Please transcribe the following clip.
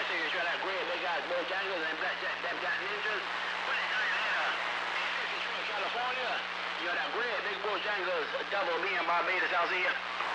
see you that great big guys, Bojangles and Black Ninjas. But it's down there in California. You know that great big Bojangles, double B in Barbados, out here.